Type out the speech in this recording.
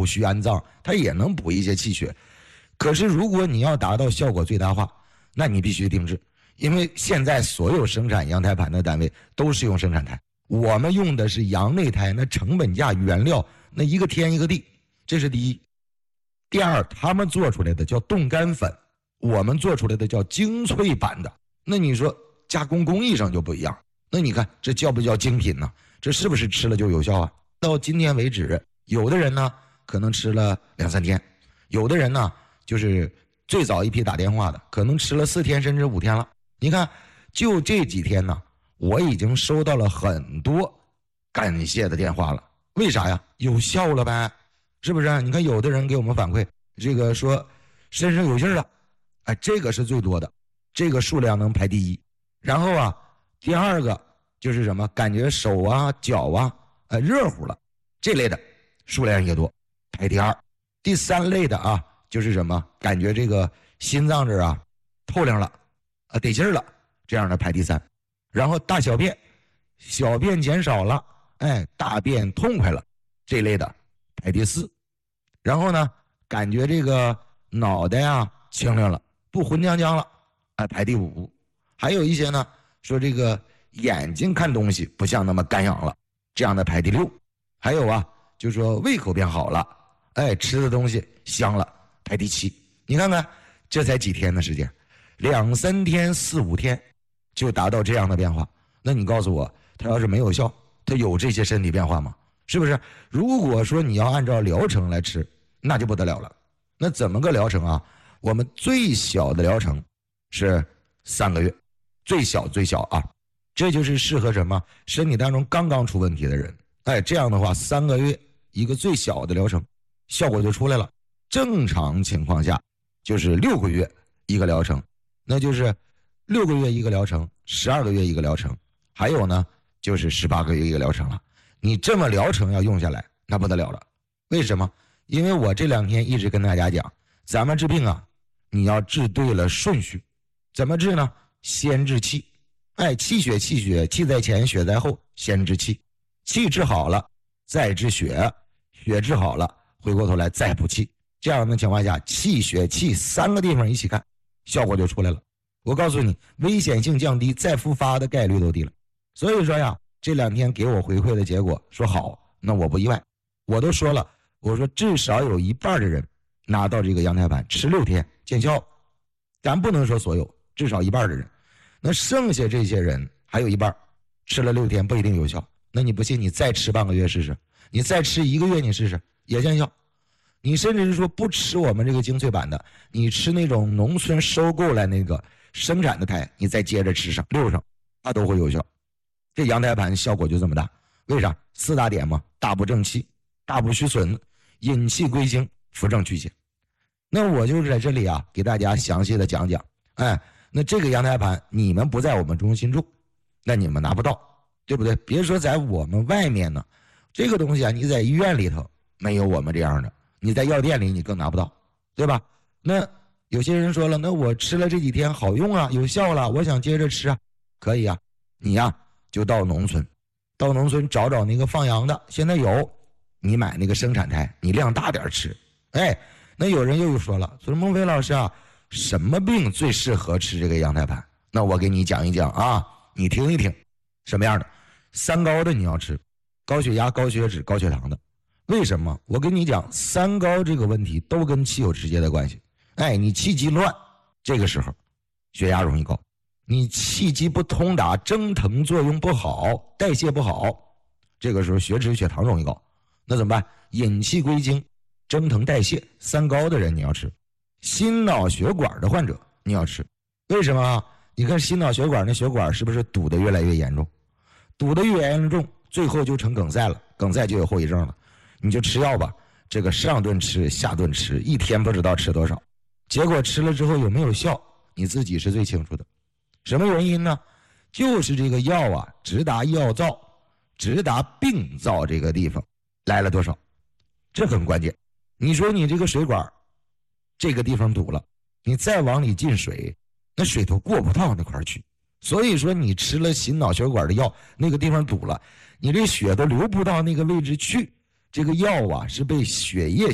虚安脏，它也能补一些气血。可是如果你要达到效果最大化，那你必须定制，因为现在所有生产羊胎盘的单位都是用生产胎，我们用的是羊内胎，那成本价原料那一个天一个地，这是第一。第二，他们做出来的叫冻干粉，我们做出来的叫精粹版的，那你说加工工艺上就不一样，那你看这叫不叫精品呢？这是不是吃了就有效啊？到今天为止，有的人呢可能吃了2-3天，有的人呢就是最早一批打电话的，可能吃了4天甚至5天了。你看就这几天呢，我已经收到了很多感谢的电话了。为啥呀？有效了呗，是不是？你看有的人给我们反馈，这个说身上有劲了，哎，这个是最多的，这个数量能排第一。然后啊，第二个就是什么？感觉手啊脚啊热乎了，这类的数量也多，排第二。第三类的啊，就是什么？感觉这个心脏这啊透亮了得劲了，这样的排第三。然后大小便，小便减少了，大便痛快了，这类的排第四。然后呢，感觉这个脑袋啊清亮了，不昏将将了，排第五。还有一些呢说这个眼睛看东西不像那么干痒了，这样的排第六。还有啊，就说胃口变好了，吃的东西香了，排第七。你看看这才几天的时间，2-3天4-5天就达到这样的变化。那你告诉我，它要是没有效，它有这些身体变化吗？是不是？如果说你要按照疗程来吃，那就不得了了。那怎么个疗程啊？我们最小的疗程是3个月，最小啊，这就是适合什么？身体当中刚刚出问题的人。这样的话3个月一个最小的疗程，效果就出来了。正常情况下就是6个月一个疗程，那就是6个月一个疗程，12个月一个疗程，还有呢就是18个月一个疗程了。你这么疗程要用下来，那不得了了。为什么？因为我这2天一直跟大家讲，咱们治病啊，你要治对了顺序。怎么治呢？先治气，气血，气在前，血在后，先治气，气治好了再治血，血治好了回过头来再补气。这样的情况下，气血气3个地方一起看，效果就出来了。我告诉你，危险性降低，再复发的概率都低了。所以说呀，这2天给我回馈的结果说好，那我不意外。我都说了，我说至少有1半的人拿到这个羊胎盘吃6天见效，咱不能说所有，至少1半的人。那剩下这些人还有1半吃了6天不一定有效，那你不信你再吃半个月试试，你再吃1个月你试试也见效。你甚至是说不吃我们这个精粹版的，你吃那种农村收购来那个生产的胎，你再接着吃上6上，它都会有效。这羊胎盘效果就这么大，为啥？4大点嘛：大补正气，大补虚损，引气归经，扶正祛邪。那我就是在这里啊，给大家详细的讲讲。那这个羊胎盘你们不在我们中心种，那你们拿不到，对不对？别说在我们外面呢，这个东西啊，你在医院里头没有我们这样的，你在药店里你更拿不到，对吧？那有些人说了，那我吃了这几天好用啊，有效了，我想接着吃啊，可以啊。你呀就到农村找找那个放羊的，现在有，你买那个生产胎，你量大点吃。那有人又说了，说孟非老师啊，什么病最适合吃这个羊胎盘？那我给你讲一讲啊，你听一听什么样的。3高的你要吃，高血压、高血脂、高血糖的。为什么？我跟你讲，3高这个问题都跟气有直接的关系。你气机乱，这个时候血压容易高；你气机不通达，蒸腾作用不好，代谢不好，这个时候血脂血糖容易高。那怎么办？引气归经，蒸腾代谢。3高的人你要吃。心脑血管的患者你要吃。为什么？你看心脑血管那血管是不是堵得越来越严重？堵得越严重，最后就成梗塞了，梗塞就有后遗症了。你就吃药吧，这个上顿吃下顿吃，一天不知道吃多少，结果吃了之后有没有效，你自己是最清楚的。什么原因呢？就是这个药啊，直达药灶，直达病灶这个地方来了多少，这很关键。你说你这个水管这个地方堵了，你再往里进水，那水都过不到那块去。所以说你吃了心脑血管的药，那个地方堵了，你这血都流不到那个位置去，这个药啊是被血液